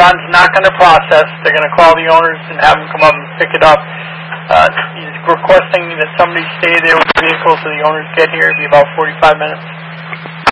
Ron's not going to process. They're going to call the owners and have them come up and pick it up. He's requesting that somebody stay there with the vehicle so the owners get here. It'll be about 45 minutes.